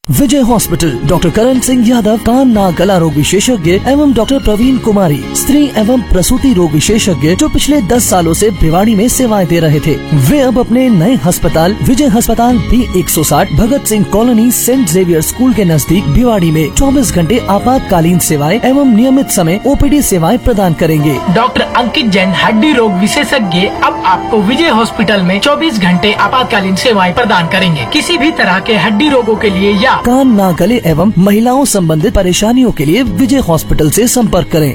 विजय hospital, doctor Karan Singh Yadav, कान नाक गला रोग विशेषज्ञ एवं डॉक्टर प्रवीण कुमारी, स्त्री एवं प्रसूति रोग विशेषज्ञ, जो पिछले 10 सालों से भिवाड़ी में सेवाएं दे रहे थे। वे अब अपने नए अस्पताल विजय अस्पताल B160 Bhagat Singh colony Saint Xavier school के नजदीक भिवाड़ी में 24 घंटे आपातकालीन सेवाएं एवं नियमित समय OPD सेवाएं प्रदान करेंगे। डॉक्टर अंकित जैन हड्डी रोग विशेषज्ञ अब आपको विजय हॉस्पिटल में 24 घंटे आपातकालीन सेवाएं प्रदान करेंगे। किसी भी तरह के हड्डी रोगों के लिए या कान नाक गले एवं महिलाओं संबंधित परेशानियों के लिए विजय हॉस्पिटल से संपर्क करें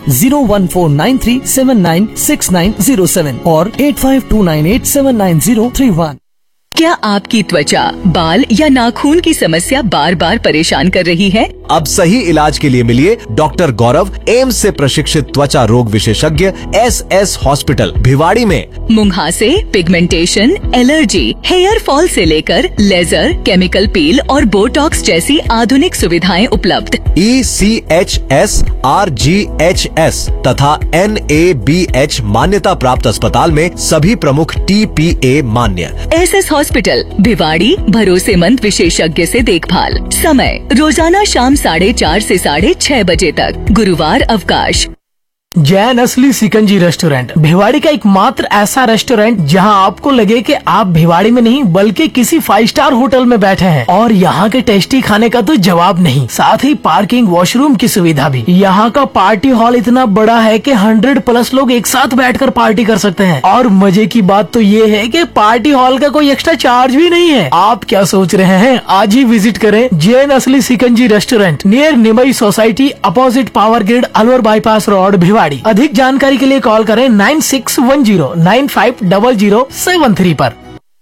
01493796907 और 8529879031। क्या आपकी त्वचा, बाल या नाखून की समस्या बार बार परेशान कर रही है? अब सही इलाज के लिए मिलिए डॉक्टर गौरव, एम्स से प्रशिक्षित त्वचा रोग विशेषज्ञ, SS हॉस्पिटल भिवाड़ी में। मुंहासे, पिगमेंटेशन, एलर्जी, हेयर फॉल से लेकर लेजर, केमिकल पील और बोटॉक्स जैसी आधुनिक सुविधाएं उपलब्ध। ECHS, RGHS तथा NABH मान्यता प्राप्त अस्पताल में सभी प्रमुख TPA मान्य। SS हॉस्पिटल भिवाड़ी, भरोसेमंद विशेषज्ञ से देखभाल। समय रोजाना शाम 4:30 से 6:30 बजे तक। गुरुवार अवकाश। जैन असली सिकंजी रेस्टोरेंट, भिवाड़ी का एकमात्र ऐसा रेस्टोरेंट जहां आपको लगे कि आप भिवाड़ी में नहीं बल्कि किसी 5 स्टार होटल में बैठे हैं। और यहाँ के टेस्टी खाने का तो जवाब नहीं, साथ ही पार्किंग, वॉशरूम की सुविधा भी। यहाँ का पार्टी हॉल इतना बड़ा है कि 100+ लोग एक साथ बैठकर पार्टी कर सकते हैं। और मजे की बात तो ये है कि पार्टी हॉल का कोई एक्स्ट्रा चार्ज भी नहीं है। आप क्या सोच रहे हैं? आज ही विजिट करें जैन असली shikanji restaurant, near Nimai society, opposite power grid, Alwar bypass road, Bhiwadi. अधिक जानकारी के लिए कॉल करें 9610950073 पर।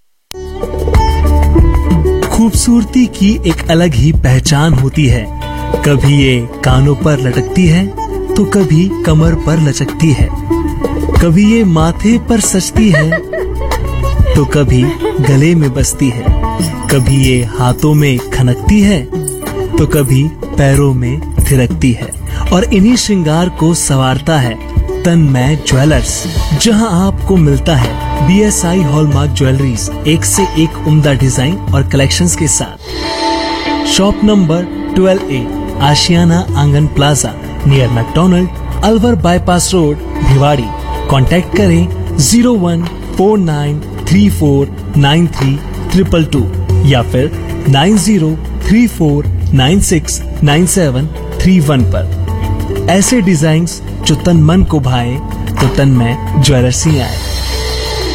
खूबसूरती की एक अलग ही पहचान होती है। कभी ये कानों पर लटकती है तो कभी कमर पर लचकती है, कभी ये माथे पर सजती है तो कभी गले में बसती है, कभी ये हाथों में खनकती है तो कभी पैरों में थिरकती है। और इन्हीं श्रृंगार को संवारता है तन्मय ज्वेलर्स, जहां आपको मिलता है BSI हॉलमार्क ज्वेलरीज, एक से एक उम्दा डिजाइन और कलेक्शंस के साथ। शॉप नंबर 12A, आशियाना आंगन plaza, near McDonald, Alwar bypass road, Bhiwadi. Contact करें 0149349322 या फिर 9034969731 पर। ऐसे डिजाइन्स जो तन मन को भाए तो तन्मय ज्वेलर्स ही आए।